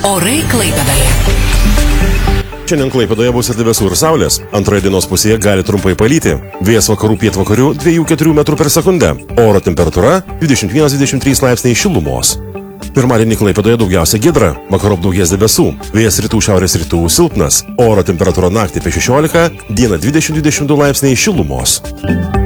Orai Klaipėdoje. Šiandien Klaipėdoje bus ir debesų ir saulės. Antroje dienos pusėje gali trumpai palyti. Vėjas vakarų pietvakarių 2-4 metrų per sekundę. Oro temperatūra 21-23 laipsniai šilumos. Pirmadienį Klaipėdoje daugiausia giedra, vakarop daugės debesų. Vėjas rytų šiaurės rytų silpnas. Oro temperatūra naktį apie 16, dieną 20-22 laipsniai šilumos.